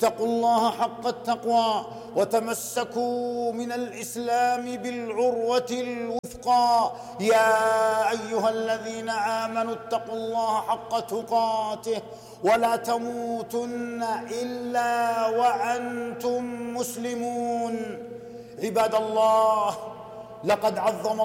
اتقوا الله حق التقوى وتمسكوا من الإسلام بالعروة الوثقى. يا أيها الذين آمنوا اتقوا الله حق تقاته ولا تموتن إلا وأنتم مسلمون. عباد الله، لقد عظم